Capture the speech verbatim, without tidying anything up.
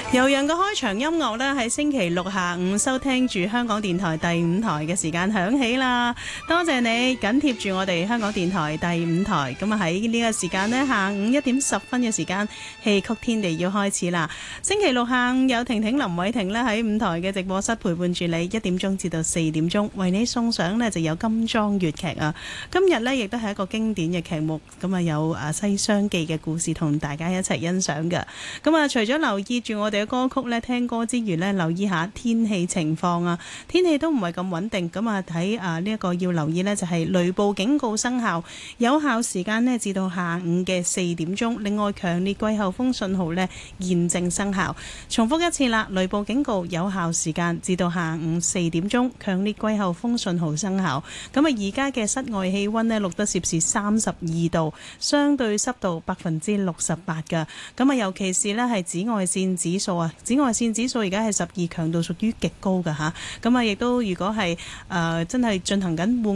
悠揚嘅開場音樂呢，喺星期六下午收聽住香港電台第五台嘅時間響起啦。多謝你緊貼住我哋香港電台第五台。咁啊喺呢個時間呢，下午一點十分嘅時間，戲曲天地要開始啦。星期六下午有婷婷林偉婷呢喺五台嘅直播室陪伴住你，一點鐘至到四點鐘，為你送上呢就有金裝粵劇啊。今日呢亦都係一個經典嘅劇目，咁啊有啊西廂記嘅故事同大家一齊欣賞嘅。咁啊除咗留意住我哋嘅歌曲咧，聽歌之餘咧，留意下天氣情況啊！天氣都唔係咁穩定，咁啊睇啊呢一個要留意呢，就係雷暴警告生效，有效時間呢至到下午嘅四點鐘。另外，強烈季候風信號呢現正生效。重複一次啦，雷暴警告有效時間至到下午四點鐘，強烈季候風信號生效。咁啊，而家嘅室外氣溫呢錄得攝氏三十二度，相對濕度百分之六十八㗎。咁啊，尤其是呢係紫外線指數啊，紫外線指數而家係十二，強度屬於極高㗎吓。咁啊，亦都如果係誒、呃、真係進行緊戶